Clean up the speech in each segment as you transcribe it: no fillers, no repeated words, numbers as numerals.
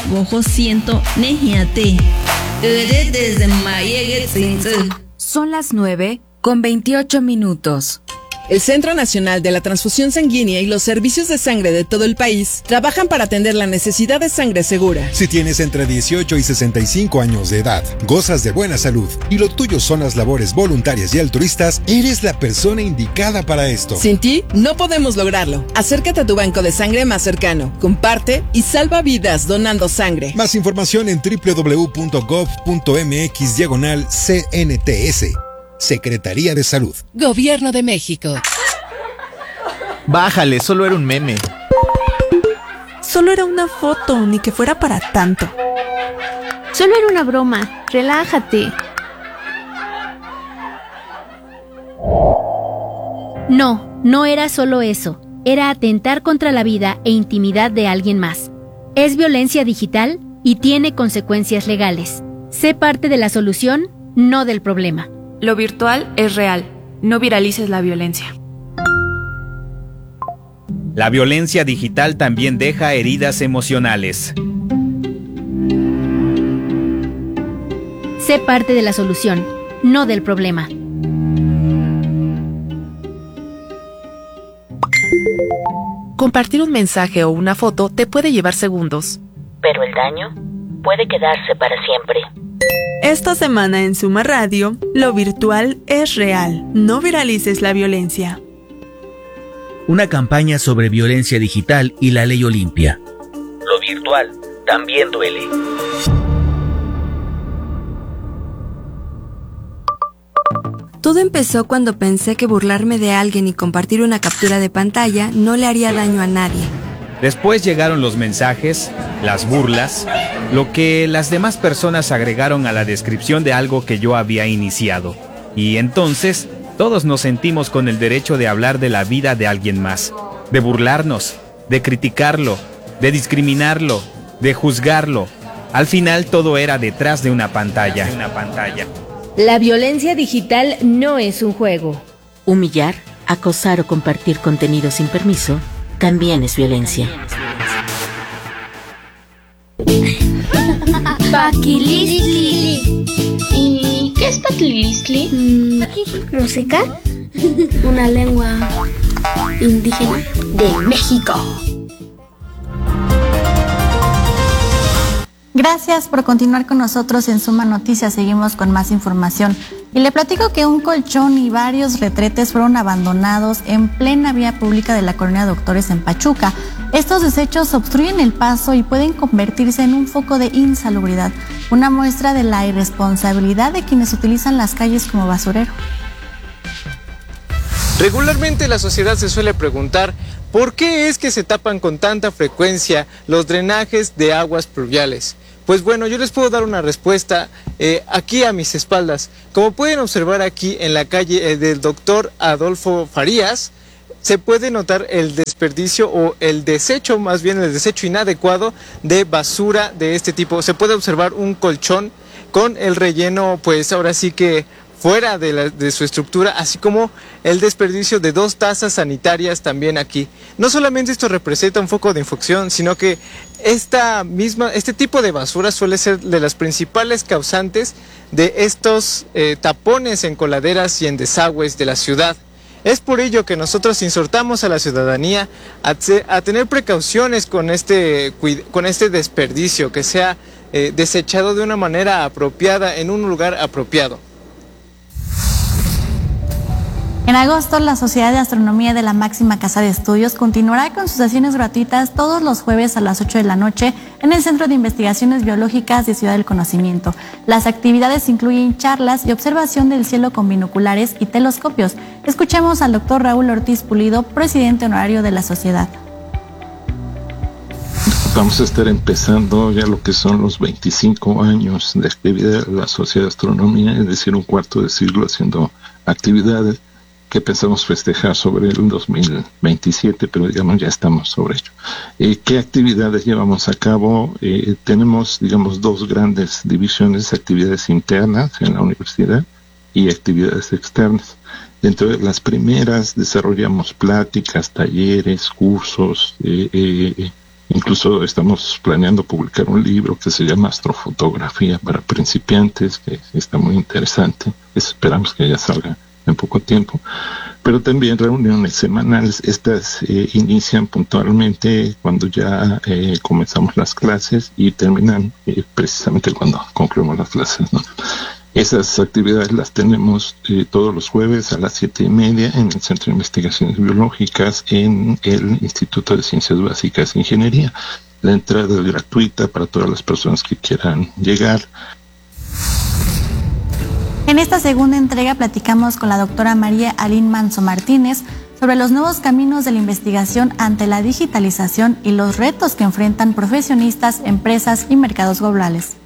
Bojo siento nejiate. Desde Mayegue. Son las 9:28. El Centro Nacional de la Transfusión Sanguínea y los servicios de sangre de todo el país trabajan para atender la necesidad de sangre segura. Si tienes entre 18 y 65 años de edad, gozas de buena salud y lo tuyo son las labores voluntarias y altruistas, eres la persona indicada para esto. Sin ti, no podemos lograrlo. Acércate a tu banco de sangre más cercano, comparte y salva vidas donando sangre. Más información en www.gov.mx/CNTS. Secretaría de Salud. Gobierno de México. Bájale, solo era un meme. Solo era una foto, ni que fuera para tanto. Solo era una broma, relájate. No era solo eso. Era atentar contra la vida e intimidad de alguien más. Es violencia digital y tiene consecuencias legales. Sé parte de la solución, no del problema. Lo virtual es real. No viralices la violencia. La violencia digital también deja heridas emocionales. Sé parte de la solución, no del problema. Compartir un mensaje o una foto te puede llevar segundos. Pero el daño puede quedarse para siempre. Esta semana en Suma Radio, lo virtual es real. No viralices la violencia. Una campaña sobre violencia digital y la ley Olimpia. Lo virtual también duele. Todo empezó cuando pensé que burlarme de alguien y compartir una captura de pantalla no le haría daño a nadie. Después llegaron los mensajes, las burlas, lo que las demás personas agregaron a la descripción de algo que yo había iniciado. Y entonces, todos nos sentimos con el derecho de hablar de la vida de alguien más, de burlarnos, de criticarlo, de discriminarlo, de juzgarlo. Al final todo era detrás de una pantalla. La violencia digital no es un juego. Humillar, acosar o compartir contenido sin permiso también es violencia. Paquilistli. ¿Y qué es paquilistli? Música. Una lengua indígena de México. Gracias por continuar con nosotros en Suma Noticias. Seguimos con más información. Y le platico que un colchón y varios retretes fueron abandonados en plena vía pública de la colonia Doctores en Pachuca. Estos desechos obstruyen el paso y pueden convertirse en un foco de insalubridad, una muestra de la irresponsabilidad de quienes utilizan las calles como basurero. Regularmente la sociedad se suele preguntar ¿por qué es que se tapan con tanta frecuencia los drenajes de aguas pluviales? Pues bueno, yo les puedo dar una respuesta aquí a mis espaldas. Como pueden observar aquí en la calle del doctor Adolfo Farías, se puede notar el desperdicio o el desecho, más bien el desecho inadecuado de basura de este tipo. Se puede observar un colchón con el relleno, pues ahora sí que fuera de su estructura, así como el desperdicio de 2 tazas sanitarias también aquí. No solamente esto representa un foco de infección, sino que este tipo de basura suele ser de las principales causantes de estos tapones en coladeras y en desagües de la ciudad. Es por ello que nosotros exhortamos a la ciudadanía a tener precauciones con este desperdicio, que sea desechado de una manera apropiada, en un lugar apropiado. En agosto, la Sociedad de Astronomía de la Máxima Casa de Estudios continuará con sus sesiones gratuitas todos los jueves a las 8 de la noche en el Centro de Investigaciones Biológicas de Ciudad del Conocimiento. Las actividades incluyen charlas y observación del cielo con binoculares y telescopios. Escuchemos al doctor Raúl Ortiz Pulido, presidente honorario de la sociedad. Vamos a estar empezando ya lo que son los 25 años de actividad de la Sociedad de Astronomía, es decir, un cuarto de siglo haciendo actividades que pensamos festejar sobre el 2027, pero digamos ya estamos sobre ello. ¿Qué actividades llevamos a cabo? Tenemos, digamos, 2 grandes divisiones: actividades internas en la universidad y actividades externas. Dentro de las primeras desarrollamos pláticas, talleres, cursos, Incluso estamos planeando publicar un libro que se llama Astrofotografía para principiantes, que está muy interesante. Esperamos que ya salga en poco tiempo. Pero también reuniones semanales. Estas inician puntualmente cuando ya comenzamos las clases y terminan precisamente cuando concluimos las clases, ¿no? Esas actividades las tenemos todos los jueves a las 7:30 en el Centro de Investigaciones Biológicas en el Instituto de Ciencias Básicas e Ingeniería. La entrada es gratuita para todas las personas que quieran llegar. En esta segunda entrega platicamos con la doctora María Aline Manso Martínez sobre los nuevos caminos de la investigación ante la digitalización y los retos que enfrentan profesionistas, empresas y mercados globales.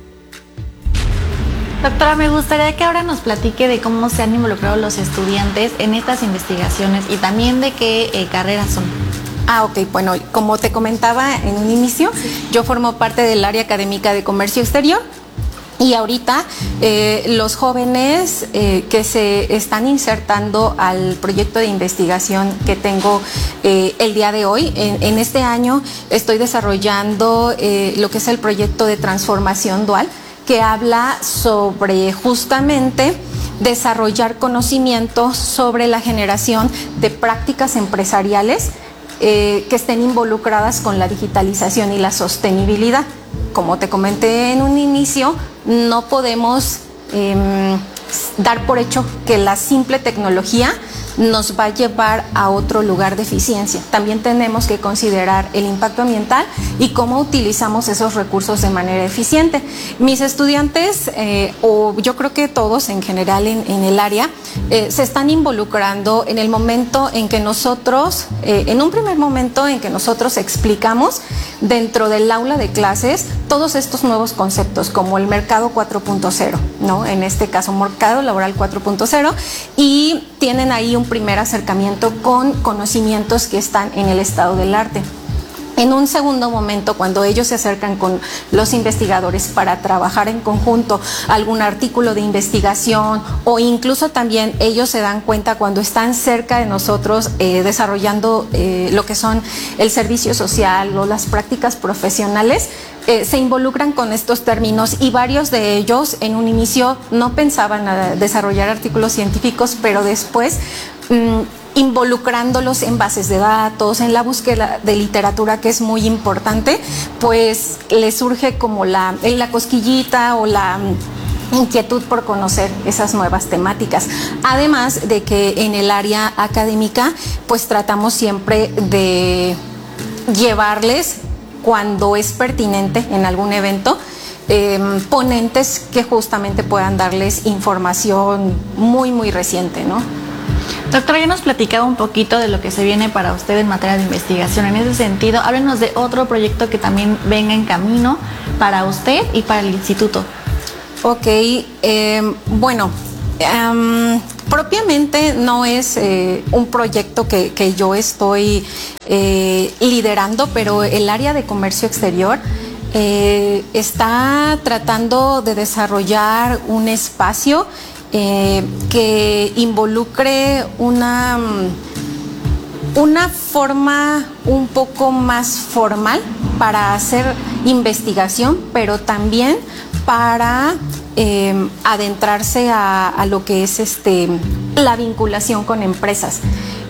Doctora, me gustaría que ahora nos platique de cómo se han involucrado los estudiantes en estas investigaciones y también de qué carreras son. Ok, bueno, como te comentaba en un inicio, yo formo parte del área académica de comercio exterior. Y ahorita los jóvenes que se están insertando al proyecto de investigación que tengo el día de hoy, en este año estoy desarrollando lo que es el proyecto de transformación dual, que habla sobre justamente desarrollar conocimiento sobre la generación de prácticas empresariales que estén involucradas con la digitalización y la sostenibilidad. Como te comenté en un inicio, no podemos dar por hecho que la simple tecnología nos va a llevar a otro lugar de eficiencia. También tenemos que considerar el impacto ambiental y cómo utilizamos esos recursos de manera eficiente. Mis estudiantes, o yo creo que todos en general en el área, se están involucrando en el momento en que nosotros, en un primer momento en que nosotros explicamos dentro del aula de clases todos estos nuevos conceptos como el mercado 4.0, ¿no? En este caso, mercado laboral 4.0, y tienen ahí un primer acercamiento con conocimientos que están en el estado del arte. En un segundo momento, cuando ellos se acercan con los investigadores para trabajar en conjunto algún artículo de investigación, o incluso también ellos se dan cuenta cuando están cerca de nosotros desarrollando lo que son el servicio social o las prácticas profesionales, se involucran con estos términos, y varios de ellos en un inicio no pensaban desarrollar artículos científicos, pero después involucrándolos en bases de datos, en la búsqueda de literatura, que es muy importante, pues les surge como la cosquillita o la inquietud por conocer esas nuevas temáticas. Además de que en el área académica pues tratamos siempre de llevarles, cuando es pertinente en algún evento, ponentes que justamente puedan darles información muy reciente, ¿no? Doctora, ya nos platicaba un poquito de lo que se viene para usted en materia de investigación. En ese sentido, háblenos de otro proyecto que también venga en camino para usted y para el instituto. Ok, bueno, propiamente no es un proyecto que yo estoy liderando, pero el área de comercio exterior está tratando de desarrollar un espacio que involucre una forma un poco más formal para hacer investigación, pero también para adentrarse a lo que es la vinculación con empresas.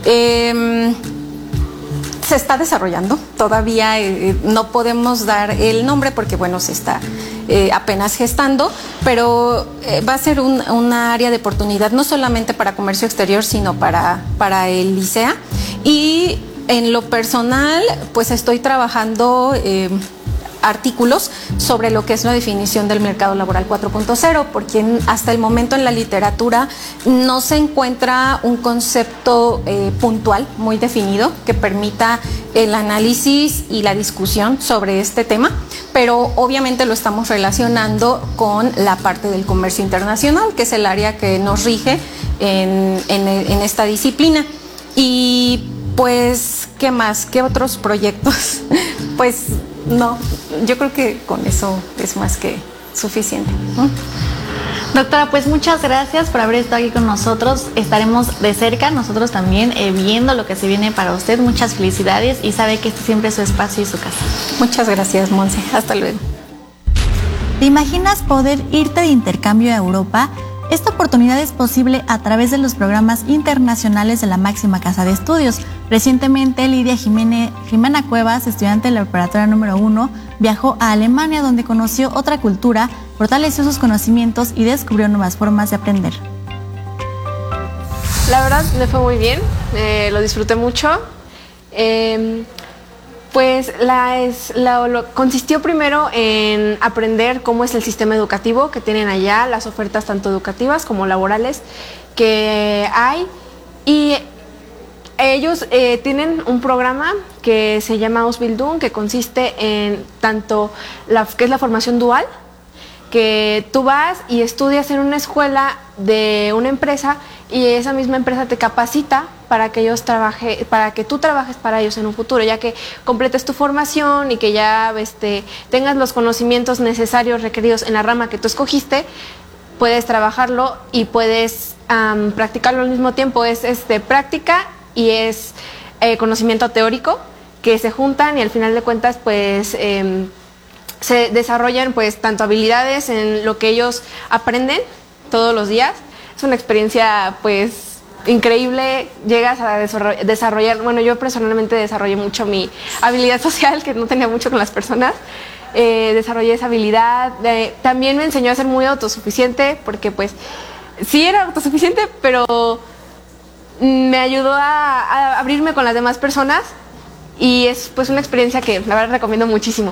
Se está desarrollando, todavía no podemos dar el nombre porque bueno, se está apenas gestando, pero va a ser una área de oportunidad no solamente para comercio exterior, sino para el ICEA. Y en lo personal, pues estoy trabajando artículos sobre lo que es la definición del mercado laboral 4.0, porque hasta el momento en la literatura no se encuentra un concepto puntual, muy definido, que permita el análisis y la discusión sobre este tema, pero obviamente lo estamos relacionando con la parte del comercio internacional, que es el área que nos rige en esta disciplina. Y pues, ¿qué más? ¿Qué otros proyectos? Pues no, yo creo que con eso es más que suficiente. Doctora, pues muchas gracias por haber estado aquí con nosotros. Estaremos de cerca, nosotros también, viendo lo que se viene para usted. Muchas felicidades y sabe que este siempre es su espacio y su casa. Muchas gracias, Monse. Hasta luego. ¿Te imaginas poder irte de intercambio a Europa? Esta oportunidad es posible a través de los programas internacionales de la máxima casa de estudios. Recientemente, Lidia Jimena Cuevas, estudiante de la preparatoria número 1, viajó a Alemania, donde conoció otra cultura, fortaleció sus conocimientos y descubrió nuevas formas de aprender. La verdad me fue muy bien, lo disfruté mucho. Pues consistió primero en aprender cómo es el sistema educativo que tienen allá, las ofertas tanto educativas como laborales que hay. Y ellos tienen un programa que se llama Ausbildung, que consiste en tanto que es la formación dual, que tú vas y estudias en una escuela de una empresa y esa misma empresa te capacita para que tú trabajes para ellos en un futuro, ya que completes tu formación y que ya tengas los conocimientos necesarios requeridos en la rama que tú escogiste, puedes trabajarlo y puedes practicarlo al mismo tiempo. Es práctica y es conocimiento teórico que se juntan y al final de cuentas pues se desarrollan pues tanto habilidades en lo que ellos aprenden todos los días. Es una experiencia pues increíble, llegas a desarrollar, bueno, yo personalmente desarrollé mucho mi habilidad social, que no tenía mucho con las personas, desarrollé esa habilidad, también me enseñó a ser muy autosuficiente, porque pues sí era autosuficiente, pero me ayudó a abrirme con las demás personas y es pues una experiencia que la verdad recomiendo muchísimo.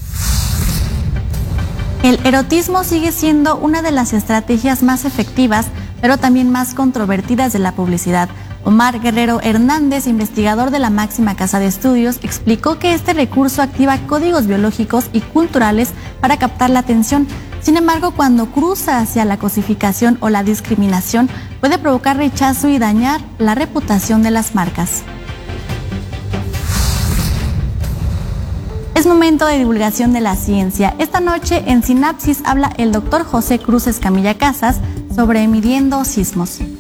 El erotismo sigue siendo una de las estrategias más efectivas, pero también más controvertidas de la publicidad. Omar Guerrero Hernández, investigador de la máxima casa de estudios, explicó que este recurso activa códigos biológicos y culturales para captar la atención. Sin embargo, cuando cruza hacia la cosificación o la discriminación, puede provocar rechazo y dañar la reputación de las marcas. Es momento de divulgación de la ciencia. Esta noche en Sinapsis habla el doctor José Cruz Escamilla Casas sobre midiendo sismos.